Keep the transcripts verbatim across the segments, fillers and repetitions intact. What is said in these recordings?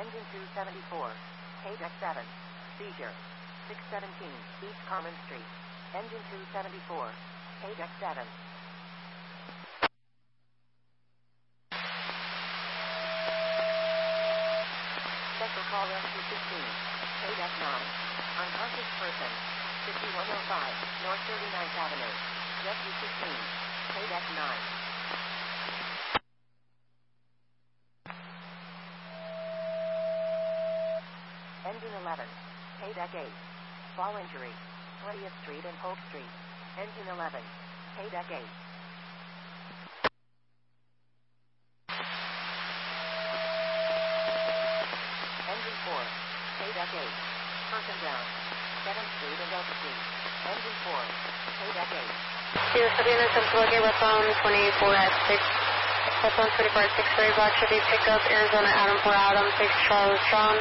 Engine two seventy-four. K-Deck seven. Seizure. six seventeen, East Carmen Street. Engine two seventy-four. K-Deck seven. Special call rescue fifteen. K-Deck nine. Unconscious person. fifty-one oh five, North thirty-ninth Avenue. Rescue fifteen. K-Deck nine. Engine eleven. K-Deck eight. Fall injury. twentieth Street and Polk Street. Engine eleven. K-Deck eight. Engine four. K-Deck eight. Person down. seventh Street and Oak Street. Engine four. K-Deck eight. Zero Sabina, Central Gate, westbound twenty-four at six. Westbound twenty-four at six, very black Chevy pickup, Arizona Adam four Adam, six Charles John.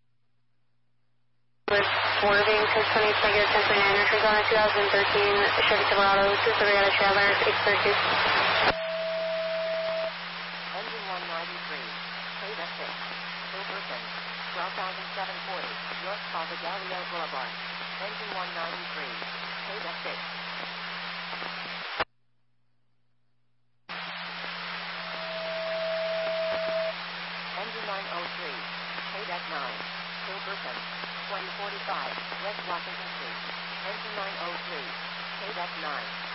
With swerving, ten twenty, negative ten twenty-nine, entries on a two thousand thirteen Chevy Silverado, two Silverado Traveler, eight thirty. Engine one ninety-three. K-Deck six. Silverton. twelve thousand seven hundred forty. North Papagalio Boulevard. Engine one ninety-three. K-Deck six. Engine nine oh three. K-Deck nine. Silverton. twenty forty-five. West Washington Street. Engine nine oh three. K-Deck nine.